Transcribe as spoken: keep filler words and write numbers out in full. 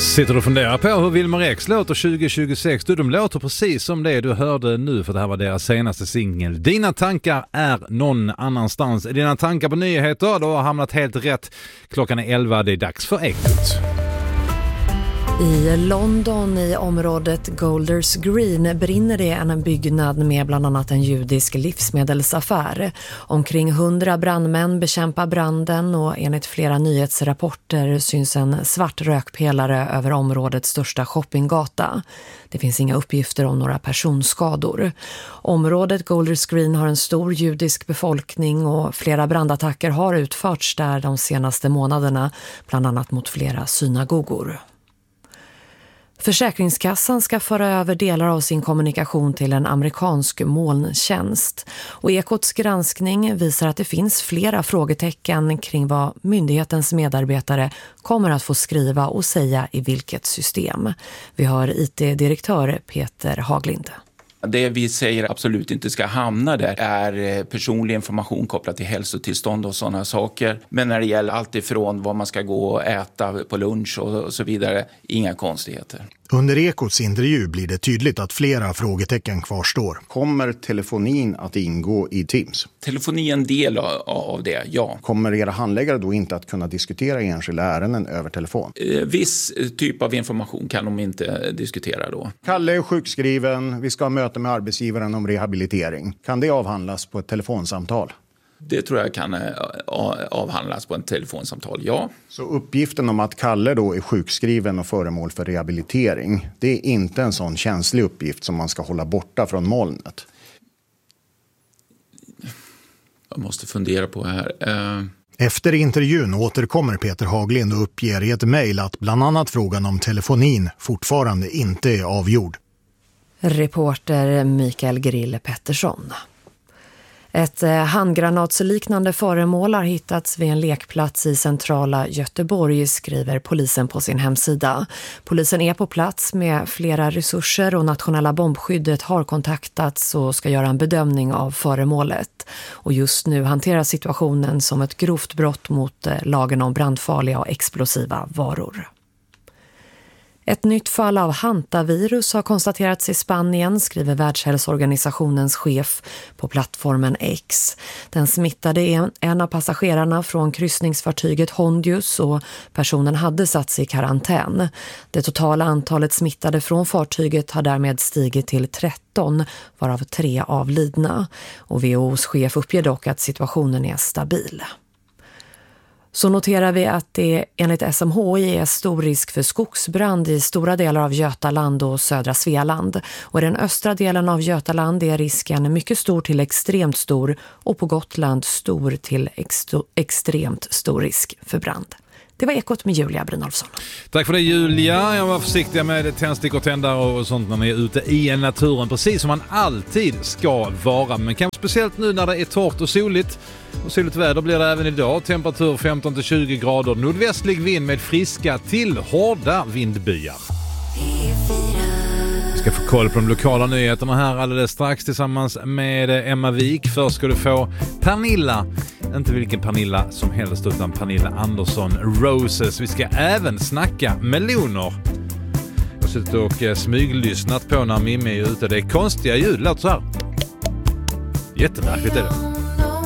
Sitter du och funderar på hur Wilmer X låter tjugo tjugosex? Du, de låter precis som det du hörde nu, för det här var deras senaste singel. Dina tankar är någon annanstans. Dina tankar på nyheter, då har hamnat helt rätt. Klockan är elva, det är dags för Ekot. I London, i området Golders Green, brinner det en byggnad med bland annat en judisk livsmedelsaffär. Omkring hundra brandmän bekämpar branden och enligt flera nyhetsrapporter syns en svart rökpelare över områdets största shoppinggata. Det finns inga uppgifter om några personskador. Området Golders Green har en stor judisk befolkning och flera brandattacker har utförts där de senaste månaderna, bland annat mot flera synagogor. Försäkringskassan ska föra över delar av sin kommunikation till en amerikansk molntjänst. Och Ekots granskning visar att det finns flera frågetecken kring vad myndighetens medarbetare kommer att få skriva och säga i vilket system. Vi har I T-direktör Peter Haglind. Det vi säger absolut inte ska hamna där är personlig information kopplat till hälsotillstånd och sådana saker. Men när det gäller allt ifrån vad man ska gå och äta på lunch och så vidare, inga konstigheter. Under Ekots intervju blir det tydligt att flera frågetecken kvarstår. Kommer telefonin att ingå i Teams? Telefoni är en del av det, ja. Kommer era handläggare då inte att kunna diskutera enskilda ärenden över telefon? Viss typ av information kan de inte diskutera då. Kalle är sjukskriven, vi ska ha möte med arbetsgivaren om rehabilitering. Kan det avhandlas på ett telefonsamtal? Det tror jag kan avhandlas på ett telefonsamtal, ja. Så uppgiften om att Kalle då är sjukskriven och föremål för rehabilitering, det är inte en sån känslig uppgift som man ska hålla borta från molnet? Jag måste fundera på här. Uh... Efter intervjun återkommer Peter Haglind och uppger i ett mejl att bland annat frågan om telefonin fortfarande inte är avgjord. Reporter Mikael Grill Pettersson. Ett handgranatsliknande föremål har hittats vid en lekplats i centrala Göteborg, skriver polisen på sin hemsida. Polisen är på plats med flera resurser och nationella bombskyddet har kontaktats och ska göra en bedömning av föremålet. Och just nu hanterar situationen som ett grovt brott mot lagen om brandfarliga och explosiva varor. Ett nytt fall av hantavirus har konstaterats i Spanien, skriver Världshälsoorganisationens chef på plattformen X. Den smittade en, en av passagerarna från kryssningsfartyget Hondius och personen hade satts i karantän. Det totala antalet smittade från fartyget har därmed stigit till tretton, varav tre avlidna. Och W H O:s chef uppger dock att situationen är stabil. Så noterar vi att det enligt S M H I är stor risk för skogsbrand i stora delar av Götaland och södra Svealand. Och i den östra delen av Götaland är risken mycket stor till extremt stor och på Gotland stor till ex- extremt stor risk för brand. Det var Ekot med Julia Brynolfsson. Tack för det, Julia. Jag var försiktig med tändstick och tändare och sånt när man är ute i naturen. Precis som man alltid ska vara. Men kanske speciellt nu när det är torrt och soligt. Och soligt väder blir det även idag. Temperatur femton till tjugo grader. Nordvästlig vind med friska till hårda vindbyar. Vi ska få koll på de lokala nyheterna här alldeles strax tillsammans med Emma Wik. Först ska du få Pernilla. Inte vilken Pernilla som helst utan Pernilla Andersson Roses. Vi ska även snacka meloner. Jag har suttit och smyglyssnat på när Mimmi är ute. Det är konstiga ljud. Låt så här. Jättemärkligt är det.